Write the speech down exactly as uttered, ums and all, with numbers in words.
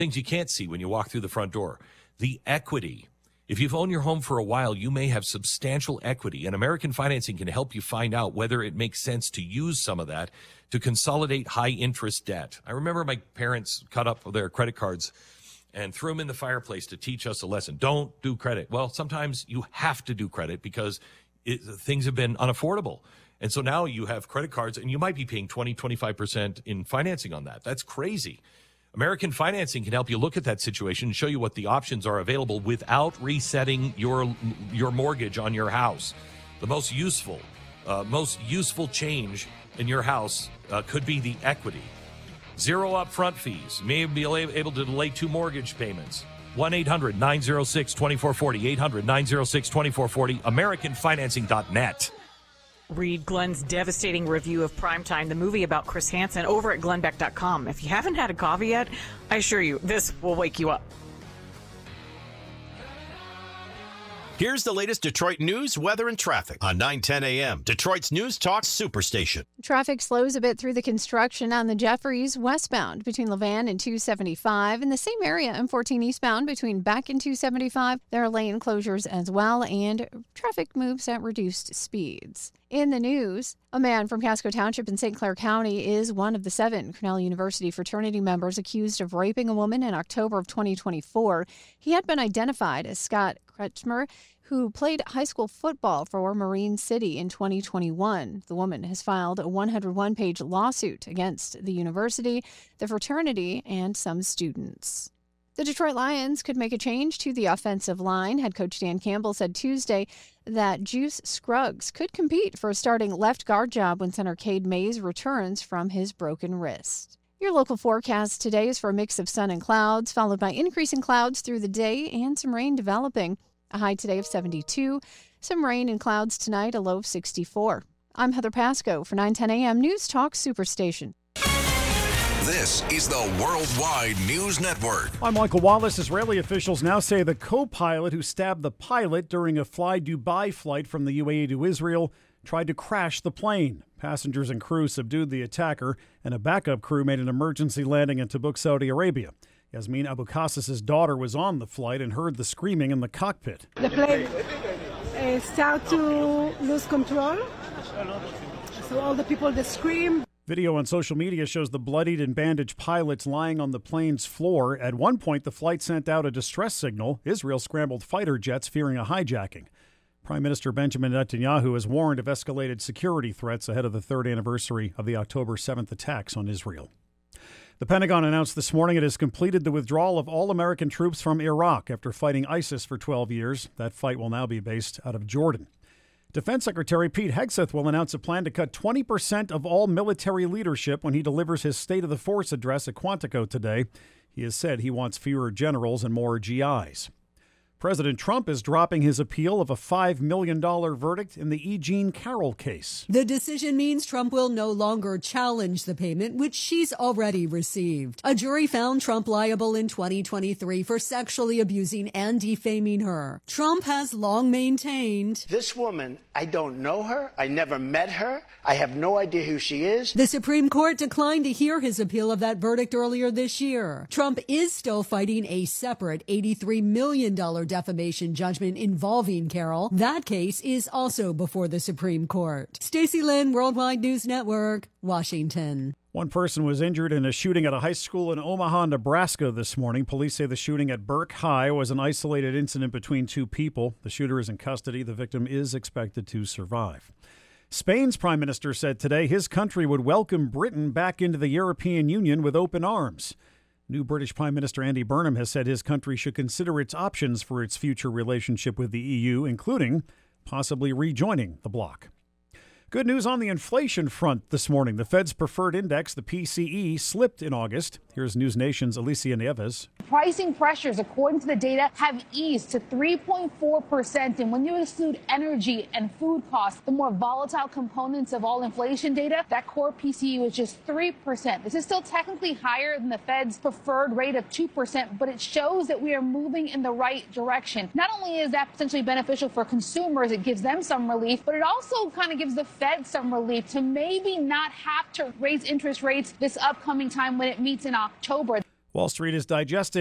things you can't see when you walk through the front door. The equity. If you've owned your home for a while, you may have substantial equity, and American Financing can help you find out whether it makes sense to use some of that to consolidate high-interest debt. I remember my parents cut up their credit cards and threw them in the fireplace to teach us a lesson. Don't do credit. Well, sometimes you have to do credit because it, things have been unaffordable. And so now you have credit cards, and you might be paying twenty, twenty-five percent in financing on that. That's crazy. American Financing can help you look at that situation and show you what the options are available without resetting your your mortgage on your house. The most useful, uh, most useful change in your house uh, could be the equity. Zero upfront fees. You may be able to delay two mortgage payments. one eight hundred nine oh six two four four zero. eight hundred nine oh six two four four zero. American Financing dot net. Read Glenn's devastating review of Primetime, the movie about Chris Hansen, over at glenn beck dot com. If you haven't had a coffee yet, I assure you, this will wake you up. Here's the latest Detroit news, weather, and traffic on nine ten a.m. Detroit's News Talk Superstation. Traffic slows a bit through the construction on the Jeffries westbound between Levan and two seventy-five. In the same area, M fourteen eastbound between Beck and two seventy-five. There are lane closures as well, and traffic moves at reduced speeds. In the news, a man from Casco Township in Saint Clair County is one of the seven Cornell University fraternity members accused of raping a woman in October of twenty twenty-four. He had been identified as Scott Kretschmer, who played high school football for Marine City in twenty twenty-one. The woman has filed a one hundred one page lawsuit against the university, the fraternity, and some students. The Detroit Lions could make a change to the offensive line. Head coach Dan Campbell said Tuesday that Juice Scruggs could compete for a starting left guard job when center Cade Mays returns from his broken wrist. Your local forecast today is for a mix of sun and clouds, followed by increasing clouds through the day and some rain developing. A high today of seventy-two, some rain and clouds tonight, a low of sixty-four. I'm Heather Pasco for nine ten a.m. News Talk Superstation. This is the Worldwide News Network. I'm Michael Wallace. Israeli officials now say the co-pilot who stabbed the pilot during a Fly Dubai flight from the U A E to Israel tried to crash the plane. Passengers and crew subdued the attacker, and a backup crew made an emergency landing in Tabuk, Saudi Arabia. Yasmin Abu Qassas' daughter was on the flight and heard the screaming in the cockpit. The plane uh, started to lose control, so all the people that scream. Video on social media shows the bloodied and bandaged pilots lying on the plane's floor. At one point, the flight sent out a distress signal. Israel scrambled fighter jets fearing a hijacking. Prime Minister Benjamin Netanyahu has warned of escalated security threats ahead of the third anniversary of the October seventh attacks on Israel. The Pentagon announced this morning it has completed the withdrawal of all American troops from Iraq after fighting ISIS for twelve years. That fight will now be based out of Jordan. Defense Secretary Pete Hegseth will announce a plan to cut twenty percent of all military leadership when he delivers his State of the Force address at Quantico today. He has said he wants fewer generals and more G Is. President Trump is dropping his appeal of a five million dollars verdict in the E. Jean Carroll case. The decision means Trump will no longer challenge the payment, which she's already received. A jury found Trump liable in twenty twenty-three for sexually abusing and defaming her. Trump has long maintained, "This woman, I don't know her. I never met her. I have no idea who she is." The Supreme Court declined to hear his appeal of that verdict earlier this year. Trump is still fighting a separate eighty-three million dollars defamation judgment involving Carroll. That case is also before the Supreme Court. Stacey Lynn, Worldwide News Network, Washington. One person was injured in a shooting at a high school in Omaha, Nebraska this morning. Police say the shooting at Burke High was an isolated incident between two people. The shooter is in custody. The victim is expected to survive. Spain's prime minister said today his country would welcome Britain back into the European Union with open arms. New British Prime Minister Andy Burnham has said his country should consider its options for its future relationship with the E U, including possibly rejoining the bloc. Good news on the inflation front this morning. The Fed's preferred index, the P C E, slipped in August. Here's News Nation's Alicia Nieves. Pricing pressures, according to the data, have eased to three point four percent. And when you exclude energy and food costs, the more volatile components of all inflation data, that core P C E was just three percent. This is still technically higher than the Fed's preferred rate of two percent, but it shows that we are moving in the right direction. Not only is that potentially beneficial for consumers, it gives them some relief, but it also kind of gives the Fed some relief to maybe not have to raise interest rates this upcoming time when it meets in October. Wall Street is digesting